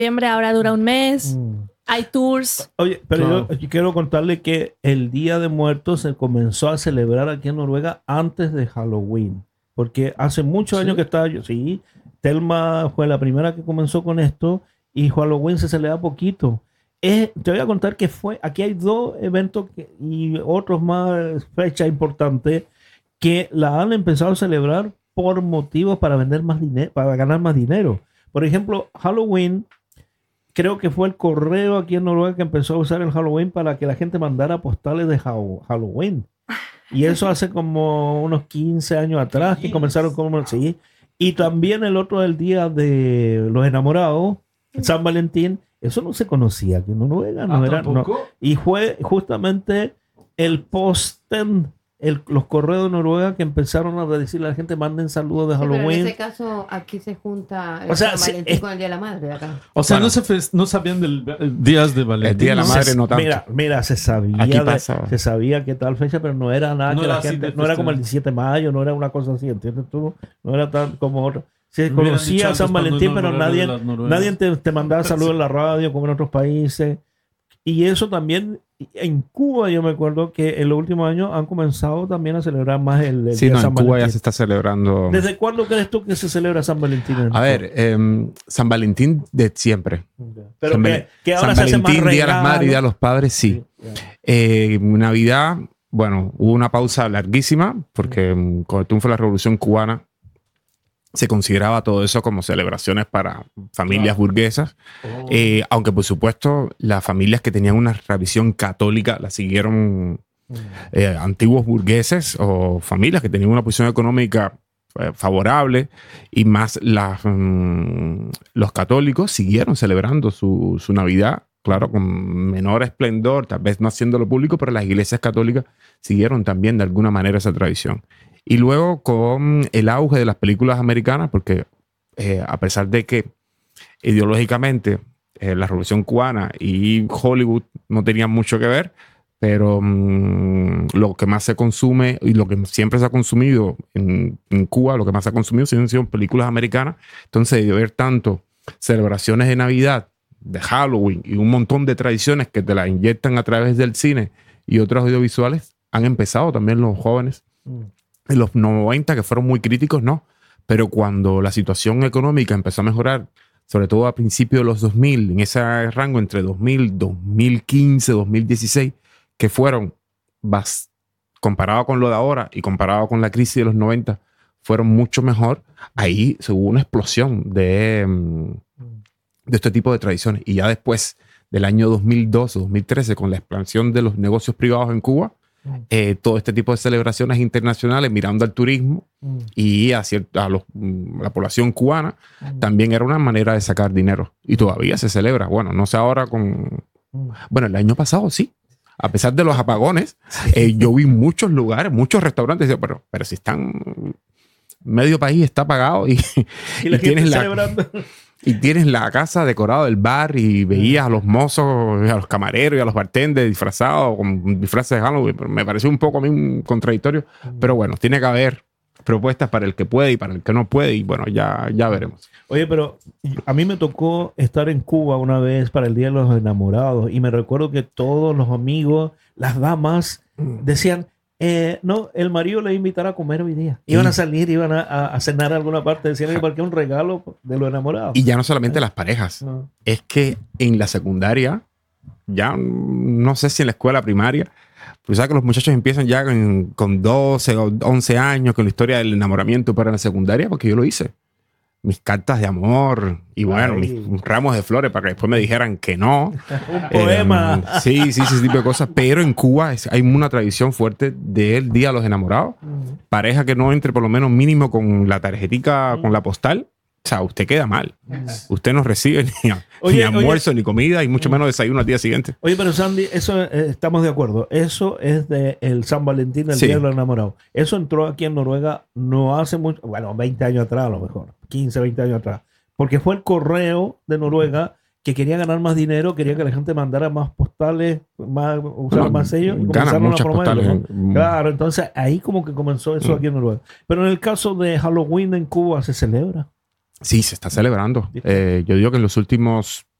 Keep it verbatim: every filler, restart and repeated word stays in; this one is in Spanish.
Septiembre ahora dura un mes. Mm. Hay tours. Oye, pero Claro. yo, yo quiero contarle que el Día de Muertos se comenzó a celebrar aquí en Noruega antes de Halloween. Porque hace muchos ¿Sí? años que estaba yo. Sí, Telma fue la primera que comenzó con esto y Halloween se celebra poquito. Es- te voy a contar que fue. Aquí hay dos eventos que- y otros más fechas importantes que la han empezado a celebrar por motivos para vender más dinero, para ganar más dinero. Por ejemplo, Halloween. Creo que fue el correo aquí en Noruega que empezó a usar el Halloween para que la gente mandara postales de Hau- Halloween. Y eso hace como unos quince años atrás que comenzaron como sí. Y también el otro el día de los enamorados, San Valentín, eso no se conocía aquí en Noruega, no Ah, era, no. ¿tampoco? Y fue justamente el posten, el- los correos de Noruega que empezaron a decirle a la gente manden saludos de Sí, pero en Halloween. ese caso, aquí se junta el O sea, San sí, Valentín es- con el Día de la Madre de acá. O sea, Bueno. no, se fes- no sabían del eh, días de Valentín. El Día de la ¿no? Madre Se- no tanto. Mira, mira, se sabía, Aquí de- pasa. se sabía qué tal fecha, pero no era nada No que era la así gente, de no era como el festivo. diecisiete de mayo, no era una cosa así, ¿entiendes tú? No era tan como otro. Se Me hubieran dicho conocía antes San cuando Valentín, no pero hablaron nadie, de las noruegas. nadie te, te mandaba saludos en la radio como en otros países. Y eso también, en Cuba yo me acuerdo que en los últimos años han comenzado también a celebrar más el, el Sí, Día no, de en San Cuba ya Valentín. se está celebrando. ¿Desde cuándo crees tú que se celebra San Valentín? en A Cuba? ver, em, San Valentín de siempre. Pero San, que, Val- que ahora San se hace más Valentín, Día de las Madres y Día de regalos. los Padres, sí. ya. Eh, Navidad, bueno, hubo una pausa larguísima porque mm, con el triunfo de la Revolución Cubana se consideraba todo eso como celebraciones para familias burguesas. Oh. Eh, aunque, por supuesto, las familias que tenían una tradición católica la siguieron eh, antiguos burgueses o familias que tenían una posición económica eh, favorable y más las, mm, los católicos siguieron celebrando su, su Navidad, claro, con menor esplendor, tal vez no haciéndolo público, pero las iglesias católicas siguieron también de alguna manera esa tradición. Y luego con el auge de las películas americanas, porque eh, a pesar de que ideológicamente eh, la Revolución Cubana y Hollywood no tenían mucho que ver, pero mmm, lo que más se consume y lo que siempre se ha consumido en, en Cuba, lo que más se ha consumido son, son películas americanas. Entonces, de ver tanto celebraciones de Navidad, de Halloween y un montón de tradiciones que te las inyectan a través del cine y otros audiovisuales, han empezado también los jóvenes en los noventa, que fueron muy críticos, no. Pero cuando la situación económica empezó a mejorar, sobre todo a principios de los dos mil, en ese rango entre dos mil, dos mil quince, dos mil dieciséis, que fueron, bas- comparado con lo de ahora y comparado con la crisis de los noventa, fueron mucho mejor, ahí se hubo una explosión de, mm, de este tipo de tradiciones. Y ya después del año dos mil doce, dos mil trece, con la expansión de los negocios privados en Cuba, eh, todo este tipo de celebraciones internacionales mirando al turismo y a, cier- a los, mm, la población cubana, también era una manera de sacar dinero. Y todavía se celebra. Bueno, no sé ahora con... Bueno, el año pasado sí. A pesar de los apagones, eh, yo vi muchos lugares, muchos restaurantes, y decía, pero, pero si están... Medio país está apagado y, Y la y gente tienes la, celebrando. y tienes la casa decorada del bar y veías a los mozos, a los camareros y a los bartenders disfrazados con disfraces de Halloween. Pero me pareció un poco a mí un contradictorio. Pero bueno, tiene que haber propuestas para el que puede y para el que no puede. Y bueno, ya, ya veremos. Oye, pero a mí me tocó estar en Cuba una vez para el Día de los Enamorados y me recuerdo que todos los amigos, las damas, decían, eh, no, el marido le invitará a comer hoy día. Iban a salir, iban a, a- a cenar a alguna parte, decían, porque es un regalo de los enamorados. Y ya no solamente las parejas. No. Es que en la secundaria, ya mm, no sé si en la escuela primaria, pues sabes que los muchachos empiezan ya con, con doce o once años con la historia del enamoramiento para la secundaria, porque yo lo hice. Mis cartas de amor y bueno, Ay. mis ramos de flores para que después me dijeran que no. Un poema. Eh, sí, sí, sí, ese tipo de cosas. Pero en Cuba es- hay una tradición fuerte del Día de los Enamorados. Pareja que no entre por lo menos mínimo con la tarjetica, con la postal. O sea, usted queda mal. Usted no recibe ni, a- Oye, ni oye. almuerzo, ni comida, y mucho menos desayuno al día siguiente. Oye, pero Sandy, eso eh, estamos de acuerdo. Eso es de el San Valentín, el Sí. Día de los Enamorados. Eso entró aquí en Noruega no hace mucho, bueno, veinte años atrás a lo mejor, quince, veinte años atrás. Porque fue el correo de Noruega que quería ganar más dinero, quería que la gente mandara más postales, más, usara No, más sellos. y gana comenzaron a muchas promoverlo, postales. ¿no? Claro, entonces ahí como que comenzó eso Mm. aquí en Noruega. Pero en el caso de Halloween en Cuba se celebra. Sí, se está celebrando. ¿Viste? Eh, yo digo que en los últimos